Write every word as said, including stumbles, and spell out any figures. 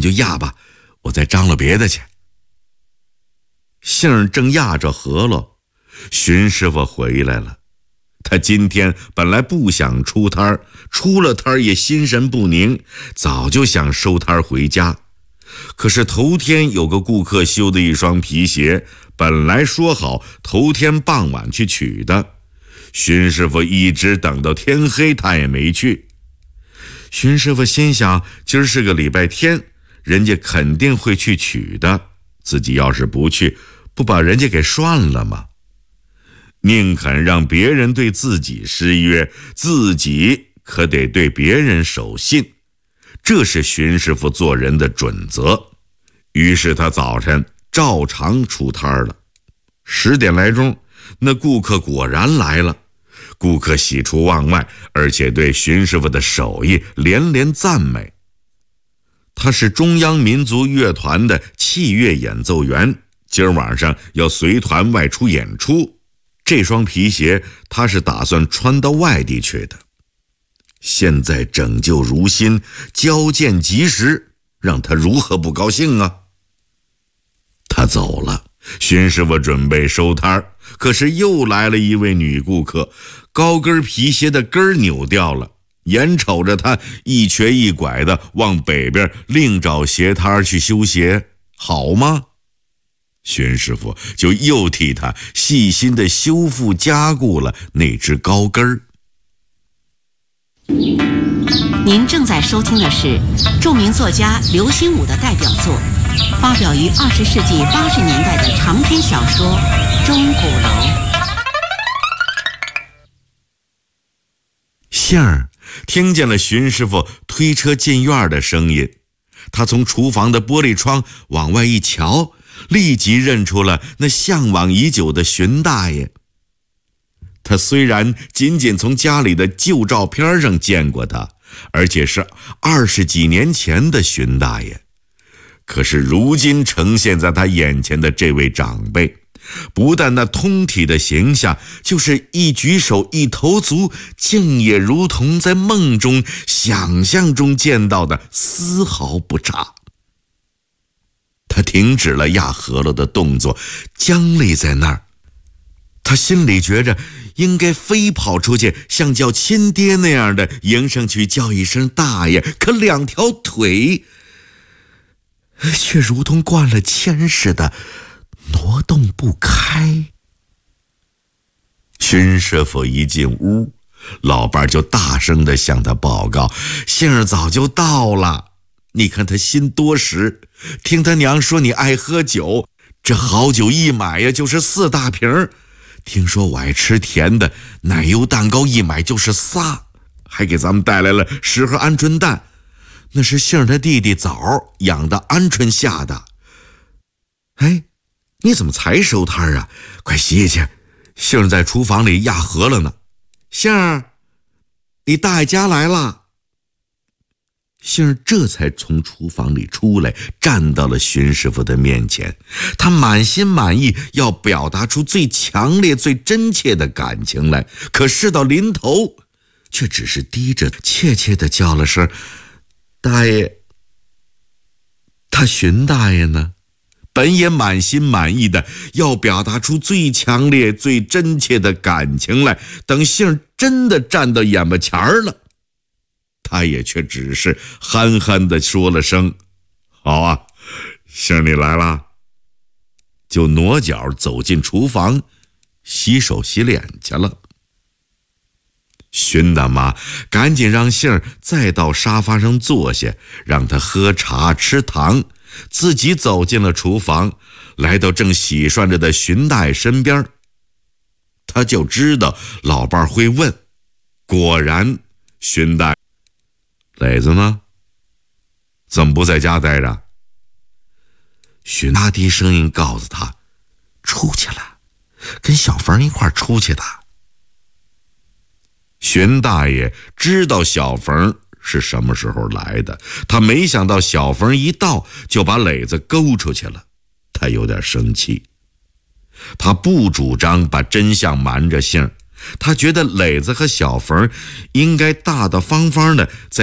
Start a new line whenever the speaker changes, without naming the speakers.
就压吧，我再张罗别的去。杏儿正压着河了，荀师傅回来了。他今天本来不想出摊儿，出了摊儿也心神不宁，早就想收摊儿回家。可是头天有个顾客修的一双皮鞋，本来说好头天傍晚去取的，荀师傅一直等到天黑他也没去。荀师傅心想，今儿是个礼拜天，人家肯定会去取的，自己要是不去，不把人家给涮了吗？宁肯让别人对自己失约，自己可得对别人守信，这是荀师傅做人的准则。于是他早晨照常出摊了。十点来钟，那顾客果然来了。顾客喜出望外，而且对荀师傅的手艺连连赞美。他是中央民族乐团的器乐演奏员，今儿晚上要随团外出演出。这双皮鞋他是打算穿到外地去的。现在拯救如新，交件及时，让他如何不高兴啊？他走了，荀师傅准备收摊儿，可是又来了一位女顾客，高跟皮鞋的跟儿扭掉了，眼瞅着他一瘸一拐的往北边另找鞋摊去修鞋，好吗？荀师傅就又替他细心的修复加固了那只高跟儿。
您正在收听的是著名作家刘心武的代表作，发表于二十世纪八十年代的长篇小说《钟鼓楼》。
杏儿听见了荀师傅推车进院的声音，他从厨房的玻璃窗往外一瞧，立即认出了那向往已久的荀大爷。他虽然仅仅从家里的旧照片上见过他，而且是二十几年前的荀大爷，可是如今呈现在他眼前的这位长辈，不但那通体的形象，就是一举手一投足，竟也如同在梦中想象中见到的丝毫不差。他停止了压饸饹的动作，僵立在那儿。他心里觉着应该飞跑出去，像叫亲爹那样的迎上去叫一声大爷，可两条腿却如同灌了铅似的挪动不开。荀师傅一进屋，老伴就大声地向他报告，杏儿早就到了。你看他心多实，听他娘说你爱喝酒，这好酒一买呀就是四大瓶，听说我爱吃甜的，奶油蛋糕一买就是仨，还给咱们带来了十盒鹌鹑蛋，那是杏儿他弟弟枣养的鹌鹑下的。哎，你怎么才收摊啊？快洗去，杏儿在厨房里压饸饹呢。杏儿，你大爷家来了。杏儿这才从厨房里出来，站到了荀师傅的面前。他满心满意要表达出最强烈最真切的感情来，可事到临头却只是低着怯怯地叫了声大爷。他荀大爷呢，本也满心满意的要表达出最强烈最真切的感情来，等杏儿真的站到眼巴前儿了，他也却只是憨憨地说了声好啊，杏儿你来了，就挪脚走进厨房洗手洗脸去了。荀大妈赶紧让杏儿再到沙发上坐下，让她喝茶吃糖，自己走进了厨房，来到正洗涮着的荀大爷身边。他就知道老伴会问，果然荀大爷，磊子呢？怎么不在家待着？荀拉低声音告诉他，出去了，跟小冯一块出去的。荀大爷知道小冯是什么时候来的，他没想到小冯一到就把磊子勾出去了，他有点生气。他不主张把真相瞒着杏儿，他觉得磊子和小冯应该大大方方的在